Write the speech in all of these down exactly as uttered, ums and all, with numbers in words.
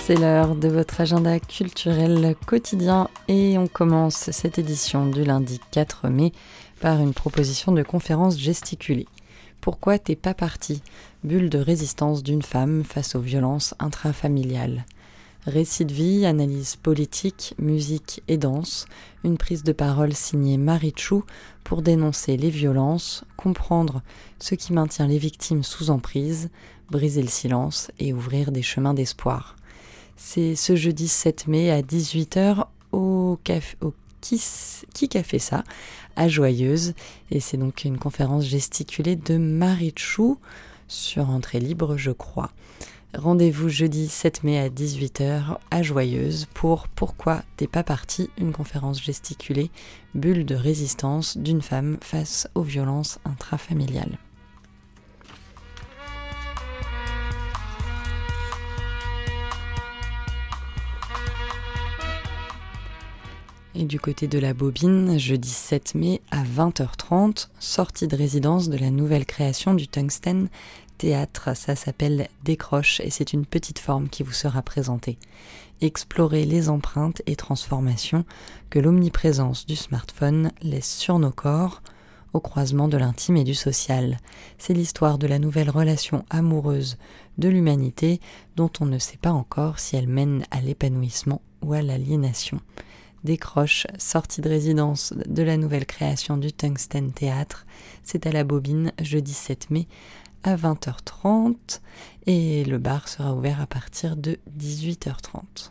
C'est l'heure de votre agenda culturel quotidien et on commence cette édition du lundi quatre mai par une proposition de conférence gesticulée. Pourquoi t'es pas parti ? Bulle de résistance d'une femme face aux violences intrafamiliales. Récit de vie, analyse politique, musique et danse, une prise de parole signée Marie Tchou pour dénoncer les violences, comprendre ce qui maintient les victimes sous emprise, briser le silence et ouvrir des chemins d'espoir. C'est ce jeudi sept mai à dix-huit heures au, caf- au Qui, Qui Café Ça, à Joyeuse. Et c'est donc une conférence gesticulée de Marie Tchou sur entrée libre, je crois. Rendez-vous jeudi sept mai à dix-huit heures à Joyeuse pour Pourquoi t'es pas parti, une conférence gesticulée, bulle de résistance d'une femme face aux violences intrafamiliales. Et du côté de la Bobine, jeudi sept mai à vingt heures trente, sortie de résidence de la nouvelle création du Tungsten Théâtre. Ça s'appelle Décroche et c'est une petite forme qui vous sera présentée. Explorez les empreintes et transformations que l'omniprésence du smartphone laisse sur nos corps au croisement de l'intime et du social. C'est l'histoire de la nouvelle relation amoureuse de l'humanité dont on ne sait pas encore si elle mène à l'épanouissement ou à l'aliénation. Décroche, sortie de résidence de la nouvelle création du Tungsten Théâtre. C'est à la Bobine, jeudi sept mai à vingt heures trente et le bar sera ouvert à partir de dix-huit heures trente.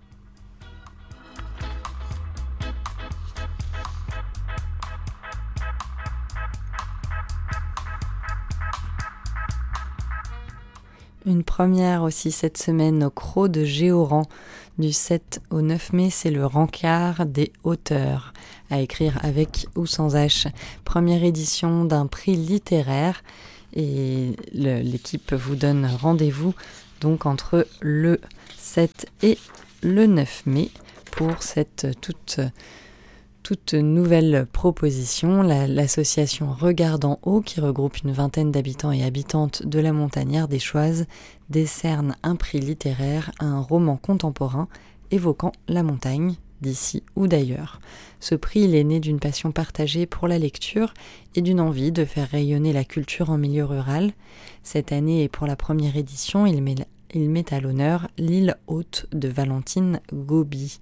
Une première aussi cette semaine au Croc de Géoran. Du sept au neuf mai, c'est le rencard des auteurs, à écrire avec ou sans H. Première édition d'un prix littéraire et le, l'équipe vous donne rendez-vous donc entre le sept et le neuf mai pour cette toute, toute nouvelle proposition. La, l'association Regard d'en haut, qui regroupe une vingtaine d'habitants et habitantes de la Montagnarde des Choises, décerne un prix littéraire à un roman contemporain évoquant la montagne, d'ici ou d'ailleurs. Ce prix il est né d'une passion partagée pour la lecture et d'une envie de faire rayonner la culture en milieu rural. Cette année et pour la première édition, il met, il met à l'honneur L'île haute de Valentine Gobi,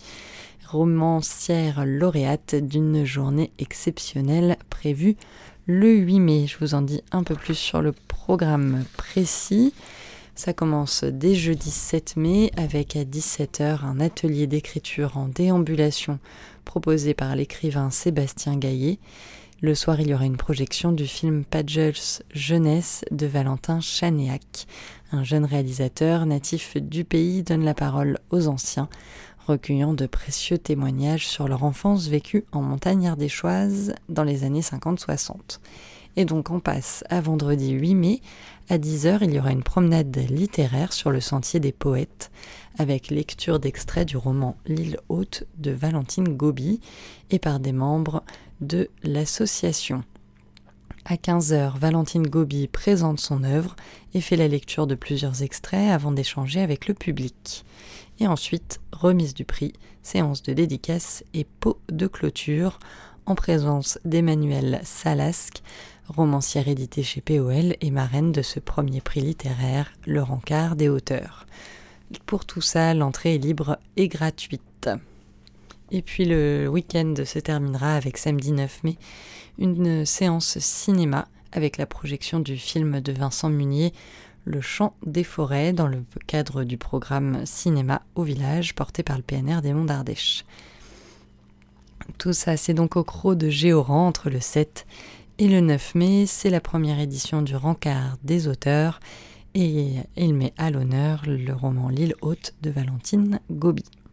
romancière lauréate d'une journée exceptionnelle prévue le huit mai. Je vous en dis un peu plus sur le programme précis. Ça commence dès jeudi sept mai avec à dix-sept heures un atelier d'écriture en déambulation proposé par l'écrivain Sébastien Gaillet. Le soir, il y aura une projection du film Page's Jeunesse de Valentin Chanéac. Un jeune réalisateur natif du pays donne la parole aux anciens, recueillant de précieux témoignages sur leur enfance vécue en montagne ardéchoise dans les années cinquante soixante. Et donc on passe à vendredi huit mai, à dix heures, il y aura une promenade littéraire sur le sentier des poètes, avec lecture d'extraits du roman L'île haute de Valentine Gobi et par des membres de l'association. À quinze heures, Valentine Gobi présente son œuvre et fait la lecture de plusieurs extraits avant d'échanger avec le public. Et ensuite, remise du prix, séance de dédicace et pot de clôture en présence d'Emmanuelle Salasque, romancière éditée chez P O L et marraine de ce premier prix littéraire, le rencard des auteurs. Pour tout ça, l'entrée est libre et gratuite. Et puis le week-end se terminera avec samedi neuf mai, une séance cinéma avec la projection du film de Vincent Munier, Le Chant des Forêts, dans le cadre du programme Cinéma au village porté par le P N R des Monts d'Ardèche. Tout ça, c'est donc au Croc de Géoran entre le sept et le neuf mai. C'est la première édition du rencard des auteurs et il met à l'honneur le roman L'île haute de Valentine Gobi.